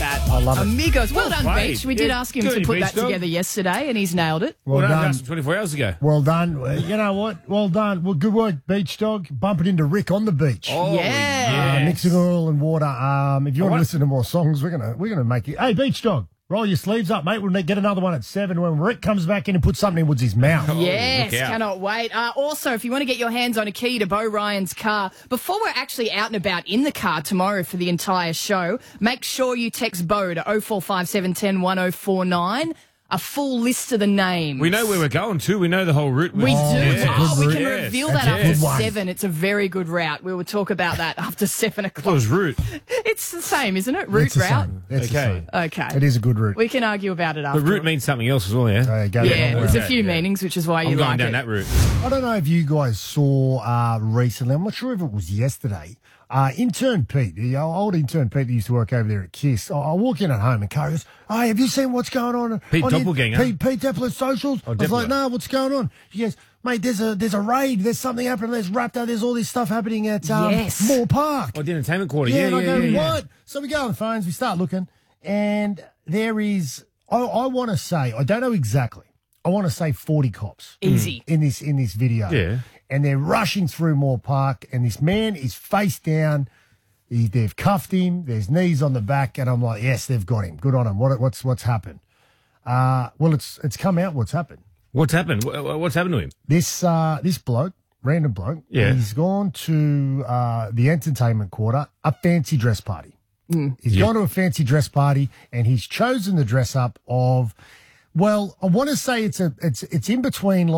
that. I love it. Amigos. Well done, played. Beach. We did Yeah, ask him good to on put you, that Beach Dog. together yesterday, and he's nailed it. Well Well, done. 24 hours ago. Well done. You know what? Well done. Well, good work, Beach Dog. Bump it into Rick on the beach. Oh, Yeah. Mixing oil and water. If you want to what? listen to more songs, we're gonna make it. Hey, Beach Dog, roll your sleeves up, mate. We'll get another one at 7 when Rick comes back in and puts something in Woodsy's mouth. Yes, look out. cannot wait. Also, if you want to get your hands on a key to Bo Ryan's car, before we're actually out and about in the car tomorrow for the entire show, make sure you text Bo to 0457 10 1049. A full list of the names. We know where we're going to. We know the whole route. We do. Yeah. Oh, we can Yes. reveal That's that a after good one. 7. It's a very good route. We will talk about that after 7 I thought it o'clock. was route. It's the same, isn't it? Route It's the route. same. It's the Okay. same. Okay. It is a good route. We can argue about it after. But route means something else as well, yeah? Go Yeah, down there's that. a few Yeah. meanings, which is why you I'm going like down it. that route. I don't know if you guys saw recently, I'm not sure if it was yesterday, intern Pete, the old intern Pete that used to work over there at KISS, I walk in at home and Carrie goes, "Hey, have you seen what's going on?" Pete on your- Doppelganger? Pete Doppler's socials? I was like, Doppler. "No, what's going on?" She goes, "Mate, there's a raid, there's something happening, there's Raptor, there's all this stuff happening at Yes. Moore Park." Oh, the entertainment quarter. Yeah, Yeah, and I yeah, go, yeah. what? So we go on the phones, we start looking, and there is, I want to say, I don't know exactly, I want to say 40 cops Easy. in this video. Yeah. And they're rushing through Moore Park, and this man is face down. They've cuffed him. There's knees on the back, and I'm like, yes, they've got him. Good on him. What's happened? Well, it's come out what's happened. What's happened? What's happened to him? This bloke, random bloke, Yeah. he's gone to the entertainment quarter, a fancy dress party. He's gone to a fancy dress party, and he's chosen the dress up of, well, I want to say it's in between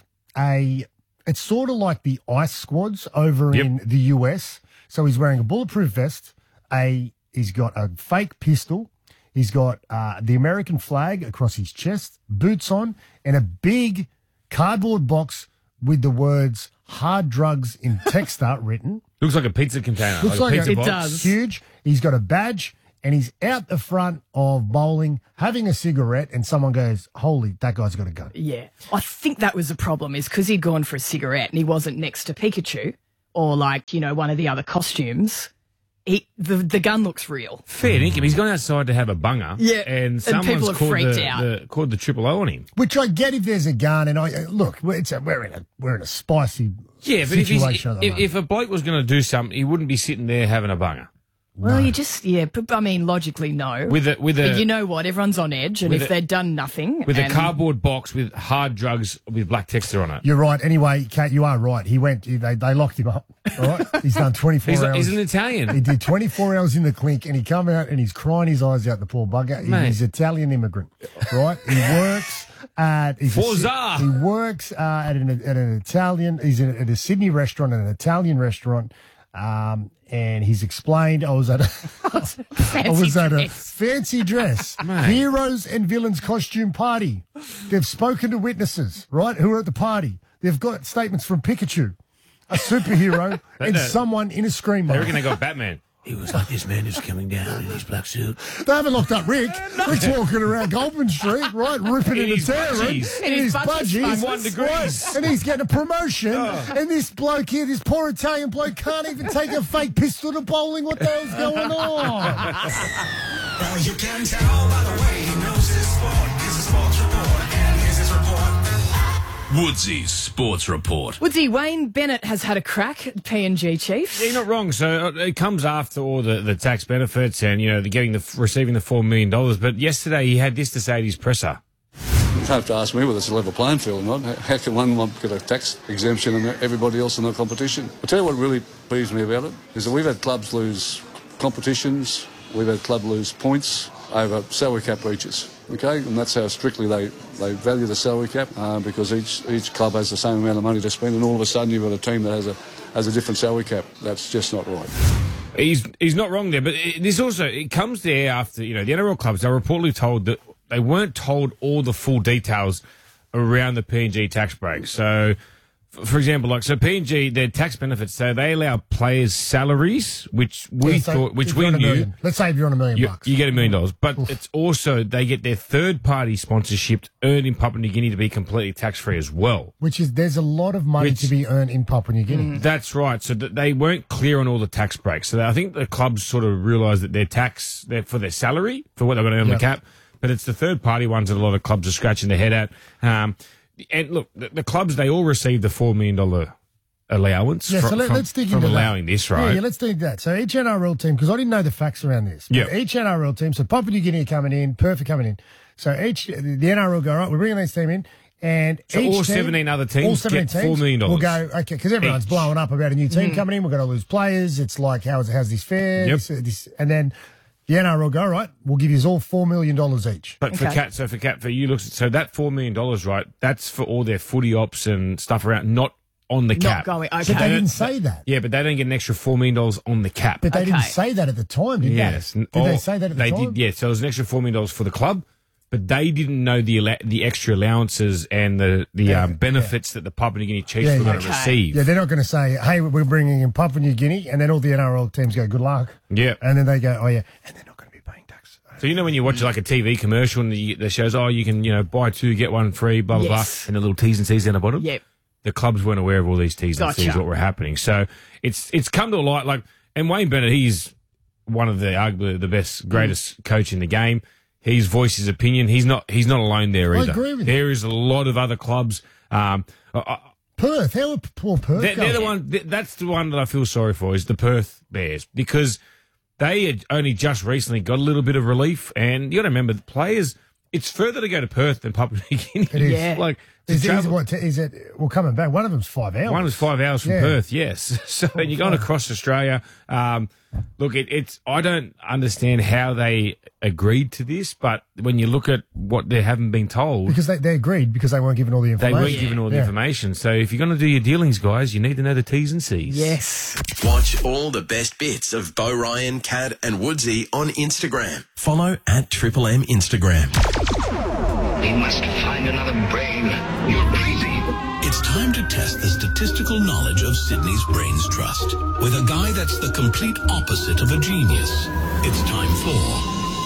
it's sort of like the ICE squads over Yep. in the US. So he's wearing a bulletproof vest. He's got a fake pistol. He's got the American flag across his chest, boots on, and a big cardboard box with the words "hard drugs" in Texter written. Looks like a pizza container. Looks a like pizza it box. does. Huge. He's got a badge, and he's out the front of bowling having a cigarette, and someone goes, "Holy, that guy's got a gun." Yeah. I think that was the problem, is because he'd gone for a cigarette and he wasn't next to Pikachu or one of the other costumes. The gun looks real. Fair dinkum. He's gone outside to have a bunger. Yeah, And and someone's people are called freaked the, out. called the triple O on him. Which I get if there's a gun, and look, we're in a spicy Yeah, but situation. at the moment. if a bloke was going to do something, he wouldn't be sitting there having a bunger. Well, logically, no. With But a you know what? Everyone's on edge, and with if a- they'd done nothing. with a and- cardboard box with hard drugs with black texture on it. You're right. Anyway, Kat, you are right. He went. They locked him up. All right. He's done 24 hours. He's an He Italian. did 24 hours in the clink, and he come out and he's crying his eyes out. The poor bugger. Mate. He's Italian immigrant, right? He works at. Forza! He works at an Italian. He's at a Sydney restaurant, an Italian restaurant. And he's explained, I was at a fancy dress, Mate. heroes and villains costume party. They've spoken to witnesses, right, who are at the party. They've got statements from Pikachu, a superhero, and someone in a scream They mode. reckon they got Batman. He was like this man who's coming down in his black suit. They haven't locked up Rick. Rick's walking around Goldman Street, right, ripping In in the his tearing. budgies. In his budgies. 1 degrees. Right, and he's getting a promotion. And this bloke here, this poor Italian bloke, can't even take a fake pistol to bowling. What the hell's going on? Well, you can tell by the way he knows his sport. Here's a sports report, and here's his report. Woodsy's Sports Report. Woodsy, Wayne Bennett has had a crack at the PNG Chiefs. Yeah, you're not wrong. So it comes after all the tax benefits and receiving the $4 million. But yesterday he had this to say at his presser. You don't have to ask me whether it's a level playing field or not. How can one get a tax exemption and everybody else in the competition? I'll tell you what really pleased me about it is that we've had clubs lose competitions, we've had clubs lose points over salary cap breaches. Okay, and that's how strictly they value the salary cap because each club has the same amount of money to spend, and all of a sudden you've got a team that has a different salary cap. That's just not right. He's not wrong there, but it comes there after the NRL clubs are reportedly told that they weren't told all the full details around the PNG tax break. So for example, like so P&G, their tax benefits, so they allow players' salaries, which we if you're on $1 knew. million. Let's say if you're on $1 million bucks. You get $1 million, but it's also they get their third-party sponsorship earned in Papua New Guinea to be completely tax-free as well. Which is, there's a lot of money to be earned in Papua New Guinea. That's right. So they weren't clear on all the tax breaks. So I think the clubs sort of realised that their tax for their salary, for what they're going to earn on the cap, but it's the third-party ones that a lot of clubs are scratching their head at. And look, the clubs, they all received the $4 million allowance let's dig from into allowing that. this, right? Yeah, let's dig into that. So each NRL team, because I didn't know the facts around this. Yeah. Each NRL team, so Papua New Guinea are coming in, Perth are coming in. So the NRL go, right, we're bringing this team in. And So each all team, 17 other teams get $4 million. We'll go, okay, because everyone's each. blowing up about a new team coming in. We're going to lose players. It's like, how's this fair? Yep. And then the NRL go, right, we'll give you all $4 million each. But for you, so that $4 million, right, that's for all their footy ops and stuff around, not on the cap. Not going, But they okay. didn't say that. Yeah, but they don't get an extra $4 million on the cap. But they didn't Okay. say that at the time, did Yes. they? Did they say that at the They time? did, yeah. So it was an extra $4 million for the club, but they didn't know the extra allowances and the benefits that the Papua New Guinea Chiefs Yeah, were going yeah. to Okay. receive. Yeah, they're not going to say, hey, we're bringing in Papua New Guinea, and then all the NRL teams go, good luck. Yeah. And then they go, oh, yeah. And they're not going to be paying tax. So you know when you watch like a TV commercial and the shows, oh, you can buy two get one free, blah blah Yes. blah, and the little T's and C's down the bottom. Yep. The clubs weren't aware of all these T's and Gotcha. C's what were happening. So it's come to a light. Like, and Wayne Bennett, he's one of the arguably the best, greatest coach in the game. He's voiced his opinion. He's not alone there either. agree with you. There is a lot of other clubs. Perth, how are poor Perth They're going? the one. That's the one that I feel sorry for is the Perth Bears because they had only just recently got a little bit of relief, and you got to remember the players. It's further to go to Perth than Papua New Guinea. It is. Yeah. Like to Is travel- it, well, coming back, one of them's 5 hours. One was 5 hours from Yeah. Perth, yes. So and you're going across Australia. Look, it's I don't understand how they agreed to this, but when you look at what they haven't been told, Because they agreed because they weren't given all the they information. weren't given all the Yeah. information. So if you're going to do your dealings, guys, you need to know the T's and C's. Yes. Watch all the best bits of Bo Ryan, Cad and Woodsy on Instagram. Follow at Triple M Instagram. We must find another brain. You're crazy. It's time to test the statistical knowledge of Sydney's Brains Trust with a guy that's the complete opposite of a genius. It's time for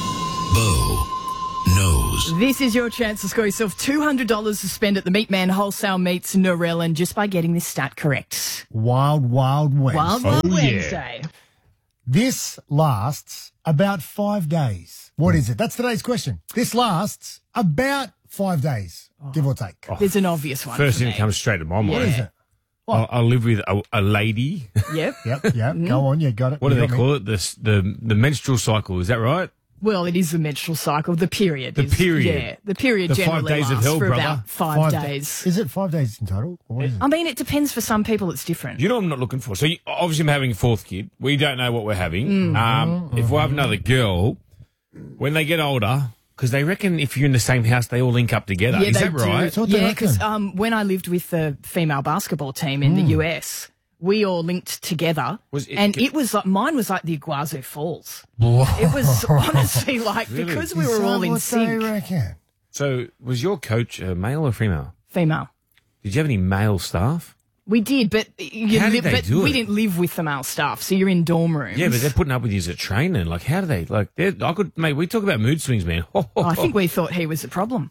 Bo Knows. This is your chance to score yourself $200 to spend at the Meat Man Wholesale Meats Narellan just by getting this stat correct. Wild Wednesday. Wild Wednesday. This lasts about 5 days. What is it? That's today's question. This lasts about 5 days, give or take. There's an obvious one. First for thing me. that comes straight to my mind. What is it? I live with a lady. Yep. Yep. Go on. You got it. What do You they got me. call it? The menstrual cycle. Is that right? Well, it is the menstrual cycle. The period. The period. Yeah. The period The 5 generally days of lasts hell, for brother. about 5 da- days. Is it 5 days in total? Or what is it? I mean, it depends. For some people, it's different. You know what I'm not looking for? So obviously I'm having a fourth kid. We don't know what we're having. If we have another girl, when they get older, because they reckon if you're in the same house, they all link up together. Yeah, Is they that right? So what they Yeah, reckon? because when I lived with the female basketball team in the US, we all linked together, it was like mine was like the Iguazu Falls. It was honestly like because we were all in What they sync. reckon? So was your coach male or female? Female. Did you have any male staff? We did, but How did they do we it? didn't live with the male staff, so you're in dorm rooms. Yeah, but they're putting up with you as a trainer. Like, how do they? Like, mate. We talk about mood swings, man. I think we thought he was the problem.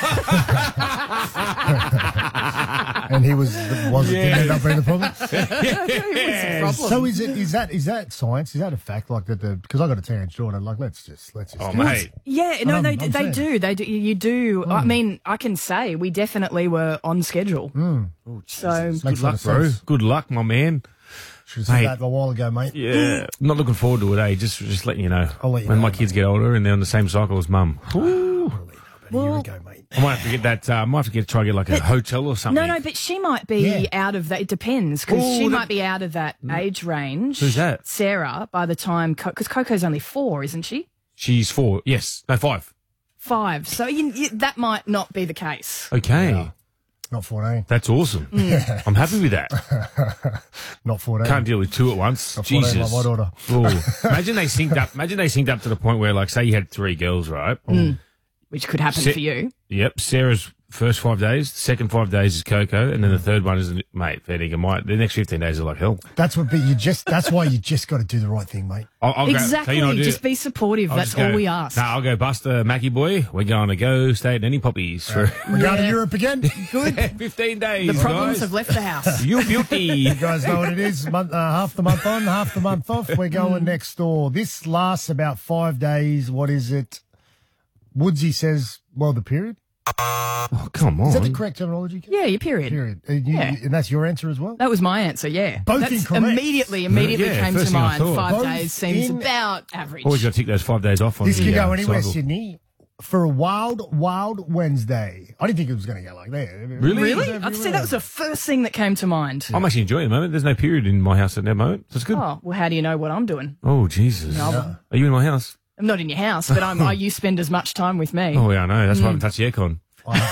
And he didn't end up being the problem. He was the problem. So is that science? Is that a fact? Like that? Because I got a teenage daughter. Like let's just. Oh, mate. Yeah, no, I'm they saying. do. They do. You do. I mean, I can say we definitely were on schedule. So Makes Good a lot luck, of bro. sense. Good luck, my man. Should have said Mate. that a while ago, mate. Yeah. I'm not looking forward to it, eh? Just letting you know. I'll let you when know, my kids get older and they're on the same cycle as mum. Here we go, mate. I might have to get that. I might have to try to get like a hotel or something. no, but she might be out of that. It depends because Oh, she might be out of that age range. Who's that? Sarah. By the time because Coco's only 4, isn't she? She's 4. Yes. No, 5. 5. So that might not be the case. Okay. Not 14. That's awesome. I'm happy with that. Not 14. Can't deal with 2 at once. Not 14 Jesus. like my daughter. Ooh. Imagine they synced up. Imagine they synced up to the point where, like, say you had 3 girls, right? Which could happen for you. Yep. Sarah's first 5 days. The second 5 days is Coco, and then the third one is, mate, fair dinkum, mate. The next 15 days are like hell. That's why you just got to do the right thing, mate. I'll Exactly. Go, Just be supportive. That's all we ask. No, I'll go Buster, Mackie boy. We're going to go stay at Nanny Poppies for We're going to Europe again. Good. 15 days. The problems guys. have left the house. You beauty. You guys know what it is. Half the month on, half the month off. We're going next door. This lasts about 5 days. What is it? Woodsy says, well, the period. Oh, come on. Is that the correct terminology? Yeah, your period. Period. Yeah. And that's your answer as well? That was my answer, yeah. Both That's incorrect. Immediately Yeah, came to first thing I mind. thought. 5 Both days seems in- about average. Always got to tick those 5 days off on This the could go anywhere, cycle. Sydney. For a wild Wednesday. I didn't think it was going to go like that. Really? Really? I'd say that was the first thing that came to mind. I'm actually enjoying it at the moment. There's no period in my house at that moment. So it's good. Oh, well, how do you know what I'm doing? Oh, Jesus. No. Are you in my house? I'm not in your house, but you spend as much time with me. Oh, yeah, I know. That's why I haven't touched the aircon.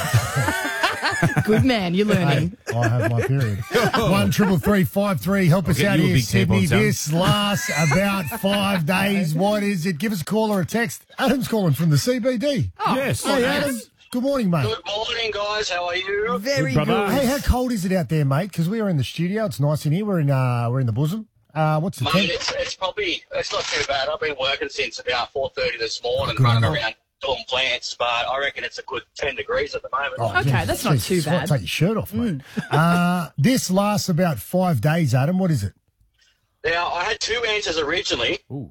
Good man, you're learning. I have my period. 1-333-53. Help us get out you a here, big Sydney. tampon, son. This lasts about 5 days. What is it? Give us a call or a text. Adam's calling from the CBD. Yes. Hey, Adam. Good morning, mate. Good morning, guys. How are you? Very Good, brother. good. Hey, how cold is it out there, mate? Because we are in the studio. It's nice in here. We're in the bosom. What's the Mate, temp? it's not too bad. I've been working since about 4:30 this morning, running around doing plants, but I reckon it's a good 10 degrees at the moment. Oh, Okay, geez, that's not too bad. Take your shirt off, mate. This lasts about 5 days, Adam. What is it? Now, I had two answers originally. Ooh.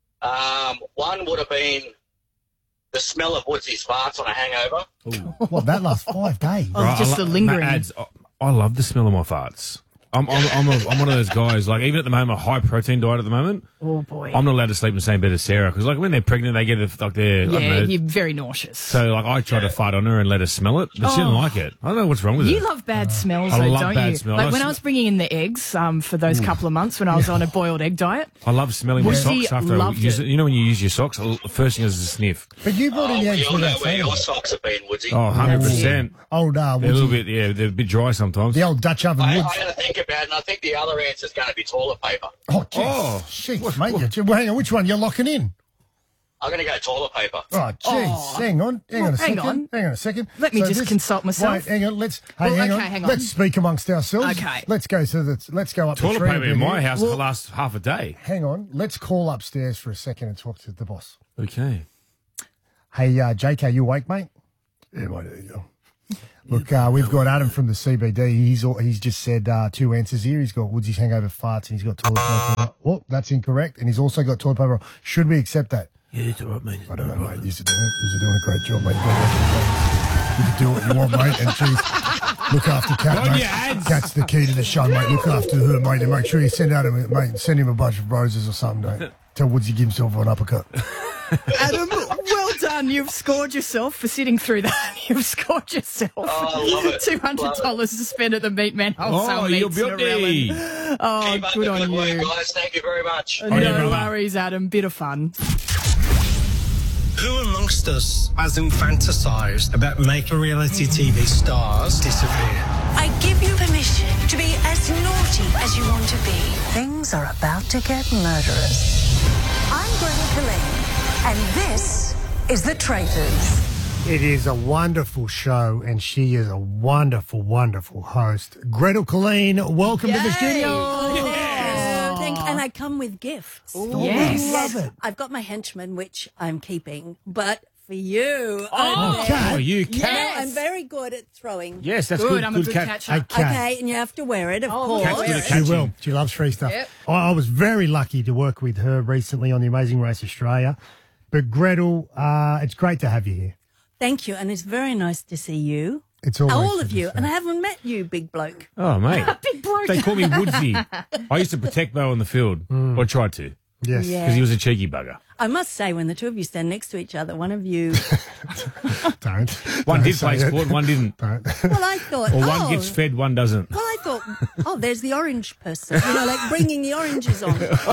One would have been the smell of Woodsy's farts on a hangover. Well, that lasts 5 days. Oh, just the lingering. Ads, I love the smell of my farts. I'm one of those guys, like, even at the moment, a high protein diet at the moment. Oh, boy. I'm not allowed to sleep in the same bed as Sarah because, like, when they're pregnant, they get like their. I don't Yeah, know. you're very nauseous. So, like, I try to fart on her and let her smell it, but she didn't like it. I don't know what's wrong with You it. love bad smells, I though, love don't bad you? smell. Like I when s- I was bringing in the eggs for those couple of months when I was on a boiled egg diet. I love smelling my Woody socks after I loved use it. it. You know when you use your socks, the first thing is a sniff. But you brought in the We eggs all know without where saying your it. socks have been, Woodsy. Oh, 100%. Old They're a Woodsy. little bit, they're a bit dry sometimes. The old Dutch oven I woods. had to think about it, and I think the other answer is going to be toilet paper. Oh, geez. Oh. Sheesh, mate. Well, hang on. Which one? You're locking in? I'm going to go toilet paper. Oh, jeez. Hang on a second. on. Hang on a second. Let me just consult myself. Wait, hang on. Well, hang okay, on. hang on. Let's speak amongst ourselves. Okay. Let's go up Toilet the tree. paper a in bit my here. house Well, lasts half a day. hang on. Let's call upstairs for a second and talk to the boss. Okay. Hey, JK, you awake, mate? Yeah, mate. There you go. Look, we've got Adam from the CBD. He's just said two answers here. He's got Woodsy's hangover farts and he's got toilet paper. Oh, that's incorrect. And he's also got toilet paper. Should we accept that? Yeah, it's all right, mate. I don't know, mate. You're doing a great job, mate. You can do what you want, mate. And geez, look after Kat, On mate. your ads. Kat's the key to the show, mate. Look after her, mate. And make sure you send him a bunch of roses or something, mate. Tell Woodsy give himself an uppercut. Adam, well done. You've scored yourself for sitting through that. You've scored yourself. I love it. $200 to spend at the Meat Man Wholesale Oh, you're Meats in beauty. Narellan. Oh, Keep up good the on good work, you. guys. Thank you very much. No yeah, brother. worries, Adam. Bit of fun. Who amongst us has fantasized about making reality TV stars disappear? I give you permission to be as naughty as you want to be. Things are about to get murderous. I'm Gretel Killeen, and this is The Traitors. It is a wonderful show, and she is a wonderful, wonderful host. Gretel Killeen, welcome to the studio. And I come with gifts. Yes. Love it. I've got my henchman, which I'm keeping, but for you, Oh, you you cat. know, I'm very good at throwing. Yes, that's Good. good. I'm a good catcher. Okay. Okay, and you have to wear it, of course. Cat's good at She catching. will. She loves free stuff. Yep. I was very lucky to work with her recently on the Amazing Race Australia. But Gretel, it's great to have you here. Thank you, and it's very nice to see you. It's always All good of to you, see. and I haven't met you, big bloke. Oh, mate. Big bloke. They call me Woodsy. I used to protect Bo on the field. Or tried to. Yes. Yeah. Because he was a cheeky bugger. I must say, when the two of you stand next to each other, one of you, Don't. One Don't did say play it. sport, one didn't. Don't. well, I thought, Or oh, one gets fed, one doesn't. well, I thought, oh, there's the orange person, you know, like bringing the oranges on. But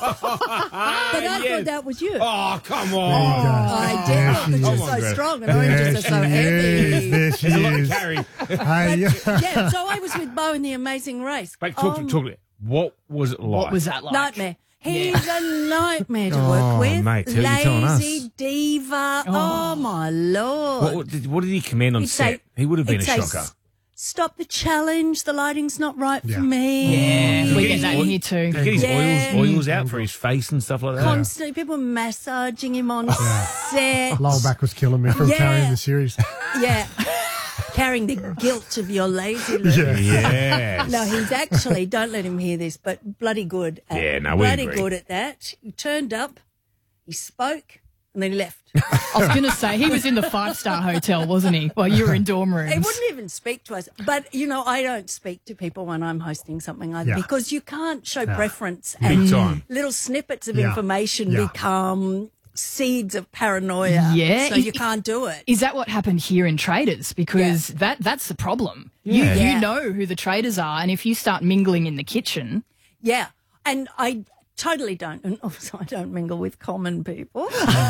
I yes. thought that was you. Oh, come There you on. go. I did There not, she because is. you're so Greg. strong and There oranges are she so is. heavy. There she There's a lot to is. carry. Hey, Yeah, so I was with Bo in the Amazing Race. Like, talk. What was it like? What was that like? Nightmare. He's a nightmare to work with. Mate, who are you telling us? Lazy diva. Oh, my Lord. What did he command on He'd set? say- He would have been a he'd say, shocker. Stop the challenge. The lighting's not right for Yeah. me. Yeah, we get that in here too. Did he get his Yeah. oils out for his face and stuff like that? Constantly, people massaging him on set. Lowellback was killing me from Yeah. carrying the series. Yeah. Carrying the guilt of your laziness. Yes. No, he's actually, don't let him hear this, but bloody good at Yeah, no, we bloody agree. good at that. He turned up, he spoke, and then he left. I was going to say, he was in the 5-star hotel, wasn't he? Well, you were in dorm rooms. He wouldn't even speak to us. But, I don't speak to people when I'm hosting something either Yeah. because you can't show preference. Big And time. little snippets of Yeah. information Yeah. become seeds of paranoia. Yeah. So you can't do it. Is that what happened here in Traders? Because that's the problem. Yeah. You know who the traders are, and if you start mingling in the kitchen, Yeah. And I totally don't. And also, I don't mingle with common people.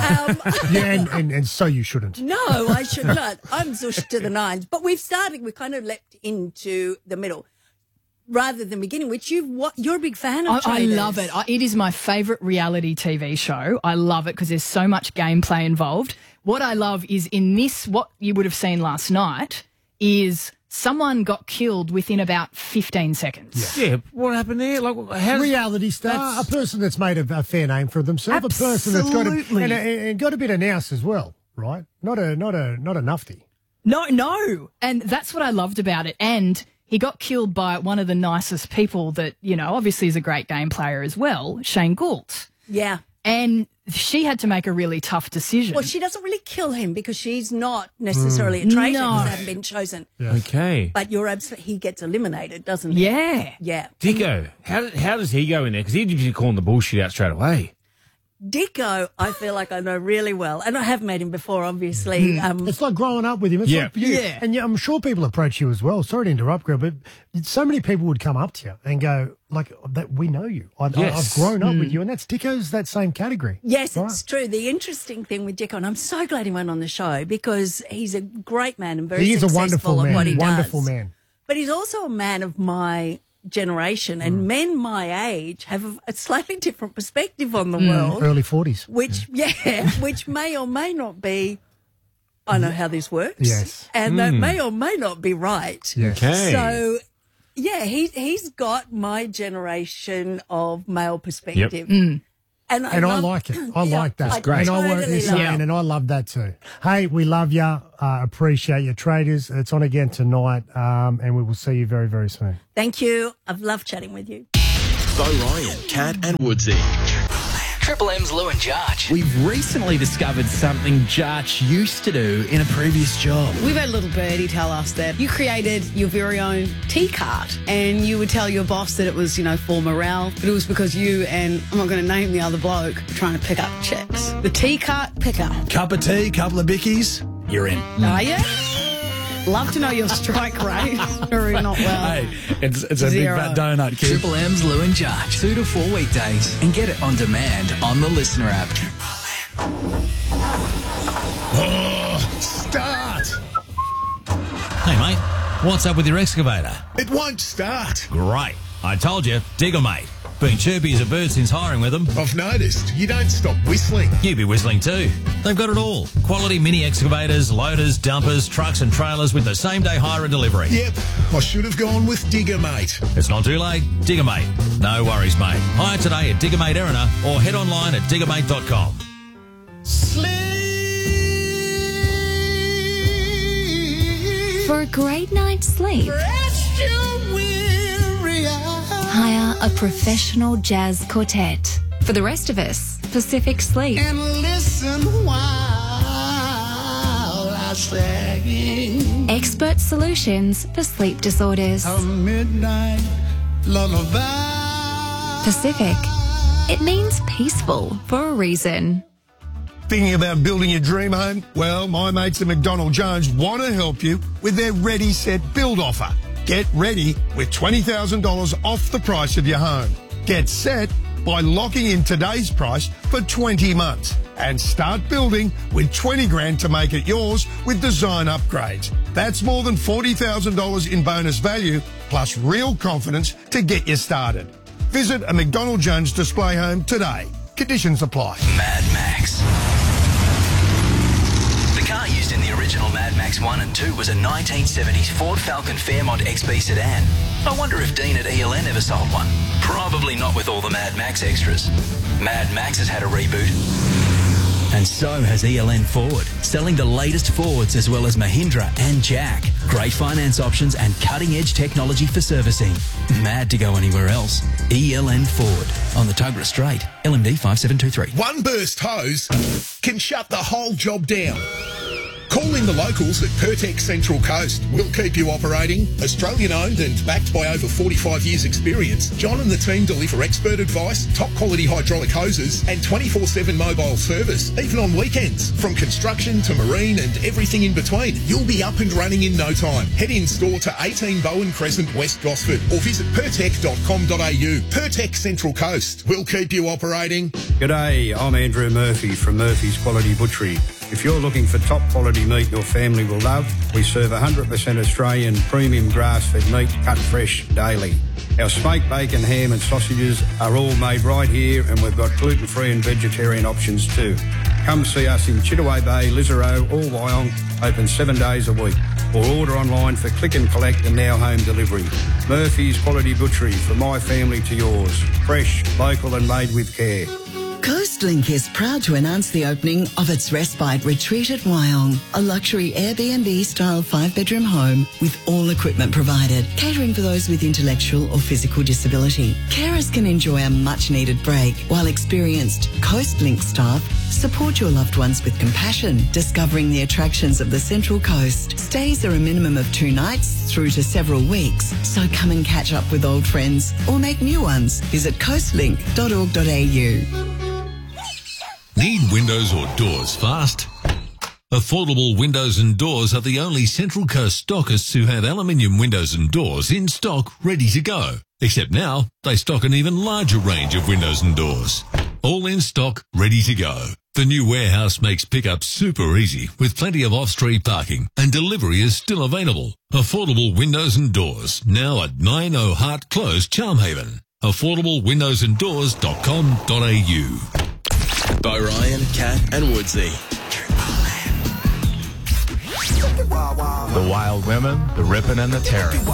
Yeah, and so you shouldn't. No, I should not. I'm Zush to the nines. But we kind of leapt into the middle rather than beginning, which you're a big fan of. I Traders. love it. It is my favourite reality TV show. I love it because there's so much gameplay involved. What I love is in this, what you would have seen last night, is someone got killed within about 15 seconds. Yeah, what happened there? Like, how Reality star, a person that's made a fair name for themselves, a person that's got Absolutely. and got a bit of nous as well, right? Not a nufty. No. And that's what I loved about it. And he got killed by one of the nicest people that, obviously is a great game player as well, Shane Gould. Yeah. And she had to make a really tough decision. Well, she doesn't really kill him because she's not necessarily a traitor No. because they haven't been chosen. Okay. But you're absolutely, he gets eliminated, doesn't he? Yeah. Yeah. Dicko, how does he go in there? Because he'd be calling the bullshit out straight away. Dicko, I feel like I know really well. And I have met him before, obviously. It's like growing up with him. It's Yeah. like you. Yeah. And I'm sure people approach you as well. Sorry to interrupt, girl, but so many people would come up to you and go, like, that we know you. I've grown up with you. And that's Dicko's that same category. Yes, Right. it's true. The interesting thing with Dicko, and I'm so glad he went on the show because he's a great man and very He is a successful wonderful at man. what he Wonderful does. man. But he's also a man of my generation, and men my age have a slightly different perspective on the world, Early 40s. which may or may not be. I know how this works. Yes. And that may or may not be right. Yes. Okay. So, yeah, he's got my generation of male perspective. And I like it. I like that. great. And I work totally this love out, it. and I love that too. Hey, we love you. Appreciate your traders. It's on again tonight, and we will see you very, very soon. Thank you. I've loved chatting with you. Bo Ryan, Kat and Woodsy. Triple M's Lou and Jarch. We've recently discovered something Jarch used to do in a previous job. We've had a little birdie tell us that you created your very own tea cart and you would tell your boss that it was, for morale, but it was because you and, I'm not going to name the other bloke, were trying to pick up chicks. The tea cart pickup. Cup of tea, couple of bickies, you're in. Are you? Love to know your strike rate. Or not well. Hey, it's a big Zero. fat donut, kid. Triple M's Lou and Jarch. 2 to 4 weekdays. And get it on demand on the Listener app. Start! Hey, mate, what's up with your excavator? It won't start. Great. I told you, Digger Mate. Been chirpy as a bird since hiring with them. I've noticed you don't stop whistling. You be whistling too. They've got it all. Quality mini excavators, loaders, dumpers, trucks and trailers with the same day hire and delivery. Yep, I should have gone with Digger Mate. It's not too late. Digger Mate. No worries, mate. Hire today at Digger Mate Erina or head online at diggermate.com. For a great night's sleep, hire a professional jazz quartet. For the rest of us, Pacific Sleep. And listen while I sing. Expert solutions for sleep disorders. A midnight lullaby. Pacific. It means peaceful for a reason. Thinking about building your dream home? Well, my mates at McDonald Jones want to help you with their Ready Set Build offer. Get ready with $20,000 off the price of your home. Get set by locking in today's price for 20 months and start building with 20 grand to make it yours with design upgrades. That's more than $40,000 in bonus value plus real confidence to get you started. Visit a McDonald Jones display home today. Conditions apply. Mad Max. The car used in the original Mad Max 1 and 2 was a 1970s Ford Falcon Fairmont XB sedan. I wonder if Dean at ELN ever sold one. Probably not with all the Mad Max extras. Mad Max has had a reboot. And so has ELN Ford, selling the latest Fords as well as Mahindra and Jack. Great finance options and cutting-edge technology for servicing. Mad to go anywhere else. ELN Ford on the Tuggerah Strait, LMD 5723. One burst hose can shut the whole job down. Call in the locals at Pertex Central Coast. We'll keep you operating. Australian owned and backed by over 45 years experience, John and the team deliver expert advice, top quality hydraulic hoses and 24/7 mobile service, even on weekends. From construction to marine and everything in between, you'll be up and running in no time. Head in store to 18 Bowen Crescent, West Gosford or visit pertec.com.au. Pertex Central Coast. We'll keep you operating. G'day, I'm Andrew Murphy from Murphy's Quality Butchery. If you're looking for top quality meat your family will love, we serve 100% Australian premium grass-fed meat cut fresh daily. Our smoked bacon, ham and sausages are all made right here and we've got gluten-free and vegetarian options too. Come see us in Chittaway Bay, Lisarow or Wyong, open 7 days a week. Or order online for click and collect and now home delivery. Murphy's Quality Butchery, from my family to yours. Fresh, local and made with care. Coastlink is proud to announce the opening of its Respite Retreat at Wyong, a luxury Airbnb-style 5-bedroom home with all equipment provided, catering for those with intellectual or physical disability. Carers can enjoy a much-needed break, while experienced Coastlink staff support your loved ones with compassion, discovering the attractions of the Central Coast. Stays are a minimum of 2 nights through to several weeks, so come and catch up with old friends or make new ones. Visit coastlink.org.au. Need windows or doors fast? Affordable Windows and Doors are the only Central Coast stockists who have aluminium windows and doors in stock ready to go. Except now, they stock an even larger range of windows and doors. All in stock, ready to go. The new warehouse makes pickup super easy with plenty of off-street parking and delivery is still available. Affordable Windows and Doors, now at 90 Hart Close, Charmhaven. AffordableWindowsandDoors.com.au. Bo Ryan, Cat and Woodsy. The wild women, the ripping and the tearing.